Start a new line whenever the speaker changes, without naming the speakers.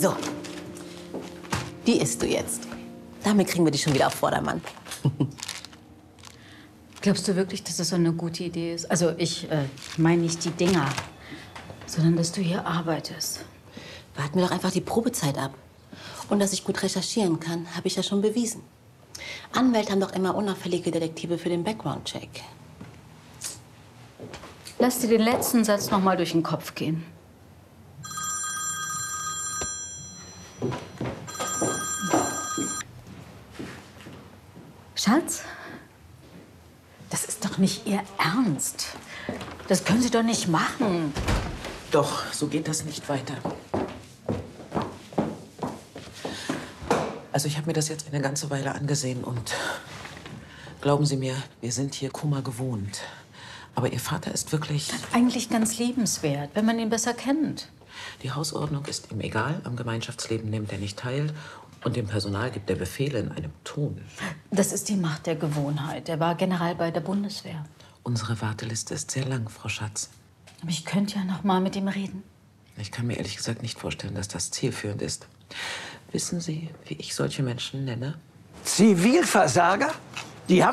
So. Die isst du jetzt. Damit kriegen wir dich schon wieder auf Vordermann.
Glaubst du wirklich, dass das so eine gute Idee ist? Also ich meine nicht die Dinger, sondern dass du hier arbeitest.
Warten wir doch einfach die Probezeit ab. Und dass ich gut recherchieren kann, habe ich ja schon bewiesen. Anwälte haben doch immer unauffällige Detektive für den Background-Check.
Lass dir den letzten Satz noch mal durch den Kopf gehen. Schatz, das ist doch nicht Ihr Ernst. Das können Sie doch nicht machen.
Doch, so geht das nicht weiter. Also ich habe mir das jetzt eine ganze Weile angesehen und glauben Sie mir, wir sind hier Kummer gewohnt. Aber Ihr Vater ist wirklich...
Eigentlich ganz liebenswert, wenn man ihn besser kennt.
Die Hausordnung ist ihm egal, am Gemeinschaftsleben nimmt er nicht teil und dem Personal gibt er Befehle in einem Ton.
Das ist die Macht der Gewohnheit. Er war General bei der Bundeswehr.
Unsere Warteliste ist sehr lang, Frau Schatz.
Aber ich könnte ja noch mal mit ihm reden.
Ich kann mir ehrlich gesagt nicht vorstellen, dass das zielführend ist. Wissen Sie, wie ich solche Menschen nenne?
Zivilversager? Die haben